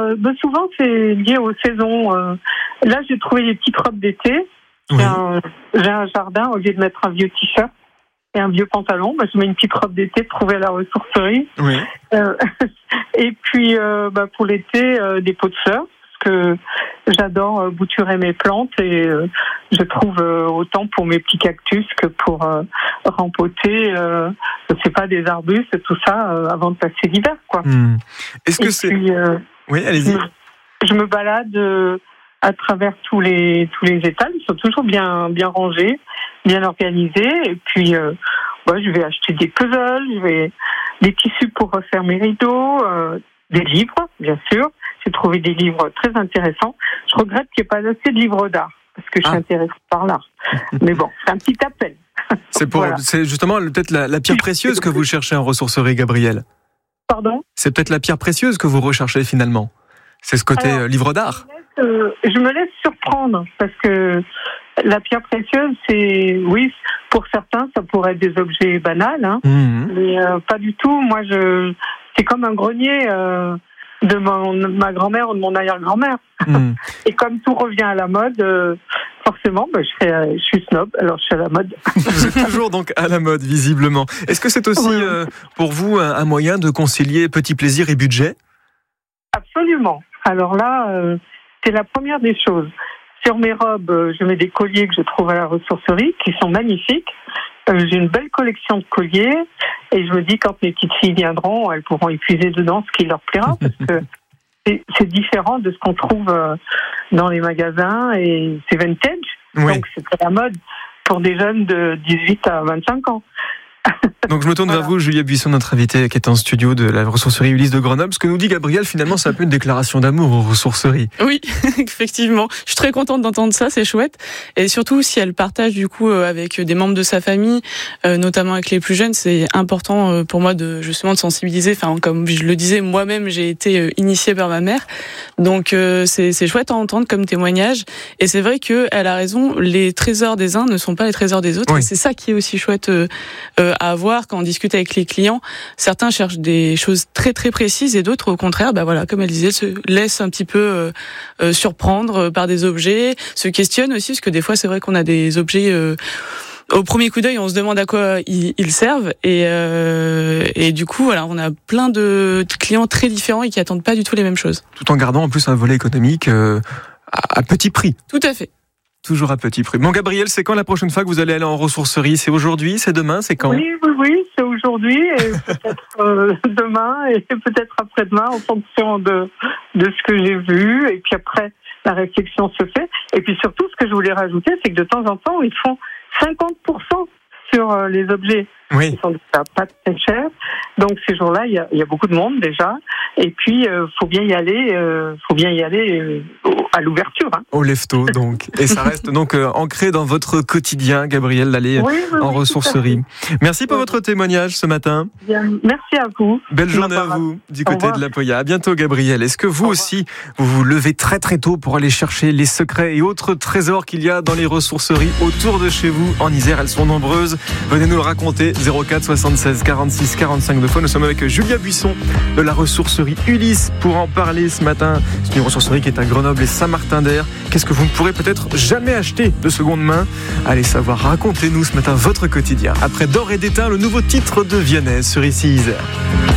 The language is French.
Souvent, c'est lié aux saisons. Là, j'ai trouvé des petites robes d'été. Oui. J'ai un jardin, au lieu de mettre un vieux t-shirt et un vieux pantalon, je mets une petite robe d'été trouvée à la ressourcerie. Oui. Et puis, pour l'été, des pots de fleurs, parce que j'adore bouturer mes plantes et je trouve autant pour mes petits cactus que pour rempoter, des arbustes et tout ça avant de passer l'hiver, quoi. Est-ce que et c'est... puis, Oui, allez-y. Je me balade à travers tous les étals. Ils sont toujours bien rangés, bien organisés. Et puis, je vais acheter des puzzles, des tissus pour refaire mes rideaux, des livres, bien sûr. J'ai trouvé des livres très intéressants. Je regrette qu'il n'y ait pas assez de livres d'art, parce que je suis intéressée par l'art. Mais bon, c'est un petit appel. C'est justement peut-être la pierre précieuse que vous cherchez en ressourcerie, Gabrielle. Pardon ? C'est peut-être la pierre précieuse que vous recherchez finalement. C'est ce côté livre d'art. Je me laisse surprendre, parce que la pierre précieuse, pour certains, ça pourrait être des objets banals, mais pas du tout. Moi, c'est comme un grenier de ma grand-mère ou de mon arrière-grand-mère. Et comme tout revient à la mode, forcément, je suis snob, alors je suis à la mode. Vous êtes toujours donc à la mode, visiblement. Est-ce que c'est aussi pour vous un moyen de concilier petit plaisir et budget ? Absolument. Alors là, c'est la première des choses. Sur mes robes, je mets des colliers que je trouve à la ressourcerie, qui sont magnifiques. J'ai une belle collection de colliers, et je me dis, quand mes petites filles viendront, elles pourront épuiser dedans ce qui leur plaira, parce que c'est différent de ce qu'on trouve dans les magasins, et c'est vintage. Oui. Donc c'est à la mode pour des jeunes de 18 à 25 ans. Donc je me tourne vers vous, Julia Buisson, notre invitée qui est en studio de la ressourcerie Ulysse de Grenoble. Ce que nous dit Gabrielle, finalement, c'est un peu une déclaration d'amour aux ressourceries. Oui, effectivement. Je suis très contente d'entendre ça, c'est chouette. Et surtout, si elle partage du coup avec des membres de sa famille, notamment avec les plus jeunes, c'est important pour moi de sensibiliser. Enfin, comme je le disais, moi-même, j'ai été initiée par ma mère. Donc c'est chouette à entendre comme témoignage. Et c'est vrai qu'elle a raison, les trésors des uns ne sont pas les trésors des autres. Oui. Et c'est ça qui est aussi chouette à avoir quand on discute avec les clients. Certains cherchent des choses très très précises et d'autres au contraire, comme elle disait, se laissent un petit peu surprendre par des objets, se questionnent aussi, parce que des fois c'est vrai qu'on a des objets au premier coup d'œil, on se demande à quoi ils servent, et du coup on a plein de clients très différents et qui attendent pas du tout les mêmes choses. Tout en gardant en plus un volet économique à petit prix. Tout à fait. Toujours à petit prix. Bon, Gabrielle, c'est quand la prochaine fois que vous allez aller en ressourcerie ? C'est aujourd'hui ? C'est demain ? C'est quand ? Oui, c'est aujourd'hui, et peut-être demain, et peut-être après-demain, en fonction de ce que j'ai vu. Et puis après, la réflexion se fait. Et puis surtout, ce que je voulais rajouter, c'est que de temps en temps, ils font 50% sur les objets. Oui. Ils sont déjà pas très chers. Donc ces jours-là, il y a beaucoup de monde déjà. Et puis faut bien y aller à l'ouverture. Au lève-tôt, donc. Et ça reste donc ancré dans votre quotidien, Gabrielle, d'aller en ressourcerie. Merci pour votre témoignage ce matin. Bien, merci à vous. Belle journée à vous du côté de la Poya. À bientôt, Gabrielle. Est-ce que vous aussi, vous vous levez très très tôt pour aller chercher les secrets et autres trésors qu'il y a dans les ressourceries autour de chez vous en Isère? Elles sont nombreuses. Venez nous le raconter. 04 76 46 45 2 fois. Nous sommes avec Julia Buisson de la ressourcerie Ulysse pour en parler ce matin. C'est une ressourcerie qui est à Grenoble et Saint-Martin-d'Air. Qu'est-ce que vous ne pourrez peut-être jamais acheter de seconde main? Allez savoir, racontez-nous ce matin votre quotidien. Après D'or et d'étain, le nouveau titre de Vianney sur ici Isère.